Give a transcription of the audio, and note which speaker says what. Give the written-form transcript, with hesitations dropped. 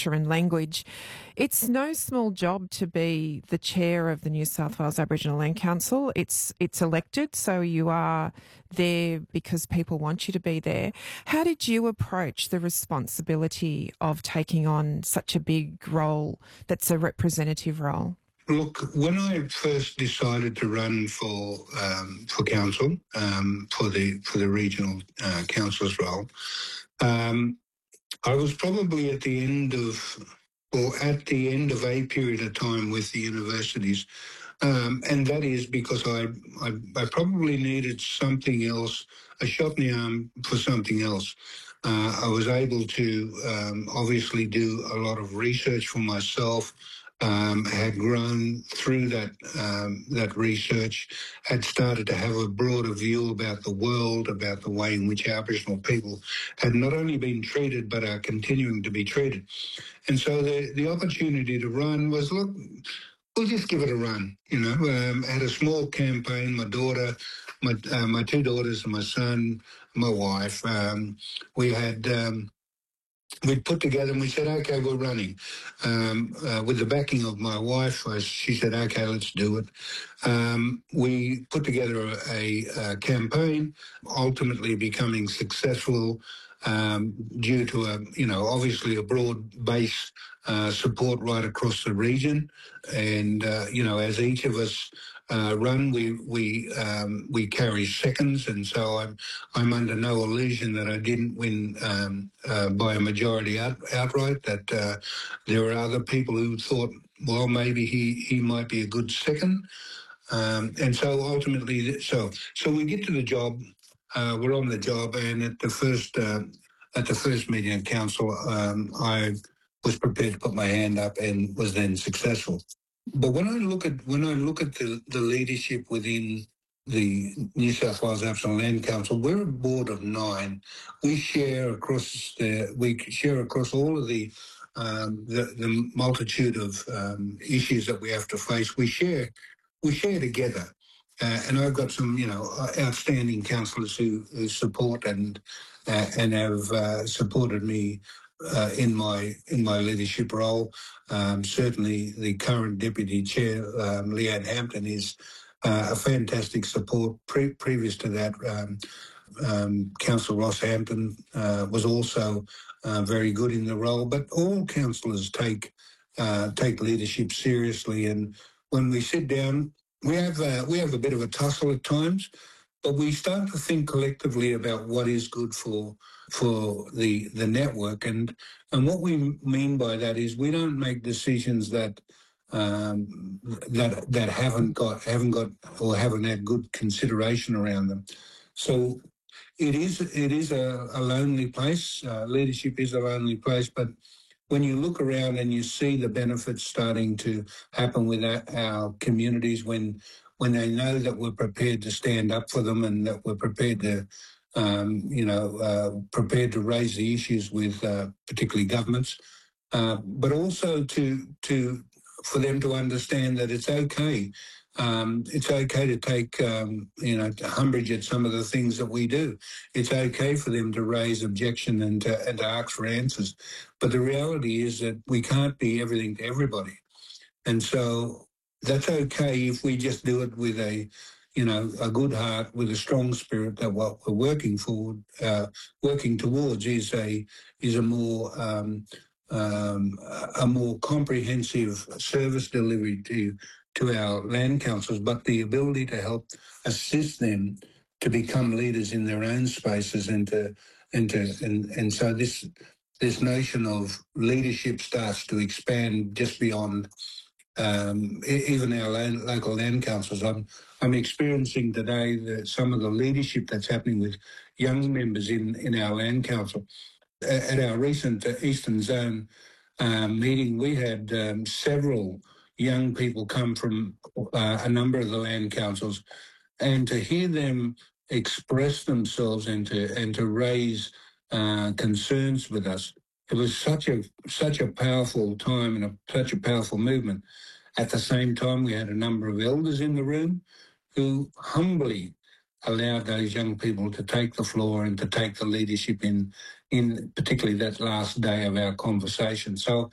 Speaker 1: culture and language. It's no small job to be the chair of the New South Wales Aboriginal Land Council. It's elected, so you are there because people want you to be there. How did you approach the responsibility of taking on such a big role that's a representative role?
Speaker 2: Look, when I first decided to run for council, for the regional councillor's role, I was probably at the end of a period of time with the universities, and that is because I probably needed something else, a shot in the arm for something else. I was able to obviously do a lot of research for myself. Had grown through that research, had started to have a broader view about the world, about the way in which Aboriginal people had not only been treated but are continuing to be treated. And so the opportunity to run was, look, we'll just give it a run. Had a small campaign. My daughter, my two daughters, and my son, my wife. We had. We put together and we said, okay, we're running. With the backing of my wife, she said, okay, let's do it. We put together a campaign, ultimately becoming successful due to obviously a broad base support right across the region. And, as each of us run, we carry seconds, and so I'm under no illusion that I didn't win by a majority outright. That there were other people who thought, well, maybe he might be a good second, and so ultimately, so we get to the job. We're on the job, and at the first meeting of council, I was prepared to put my hand up and was then successful. But when I look at the leadership within the New South Wales Aboriginal Land Council, we're a board of 9. We share across all of the multitude of issues that we have to face. We share together. And I've got some, outstanding councillors who support and have supported me in my leadership role. Certainly, the current deputy chair, Leanne Hampton, is a fantastic support. Previous to that, Councillor Ross Hampton was also very good in the role. But all councillors take leadership seriously, and when we sit down, we have a bit of a tussle at times, but we start to think collectively about what is good for the network, and what we mean by that is we don't make decisions that haven't had good consideration around them. So it is a lonely place. Leadership is a lonely place, but when you look around and you see the benefits starting to happen with our communities, when they know that we're prepared to stand up for them and that we're prepared to, prepared to raise the issues with particularly governments, but also for them to understand that it's okay. It's okay to take, umbrage at some of the things that we do. It's okay for them to raise objection and to ask for answers. But the reality is that we can't be everything to everybody. And so that's okay if we just do it with a good heart, with a strong spirit, that what we're working towards is a more comprehensive service delivery to our land councils, but the ability to help assist them to become leaders in their own spaces, and so this notion of leadership starts to expand just beyond even our local land councils. I'm experiencing today some of the leadership that's happening with young members in our land council. At our recent Eastern Zone meeting, we had several young people come from a number of the land councils, and to hear them express themselves and to raise concerns with us, it was such a powerful time and such a powerful movement. At the same time, we had a number of elders in the room who humbly allowed those young people to take the floor and to take the leadership in particularly that last day of our conversation. So